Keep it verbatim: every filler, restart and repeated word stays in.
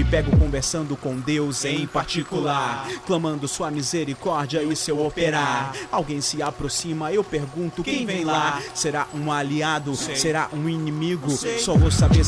pego conversando com Deus em particular, clamando sua misericórdia e seu operar. Alguém se aproxima, eu pergunto quem vem lá. Será um aliado? Será um inimigo? Só vou saber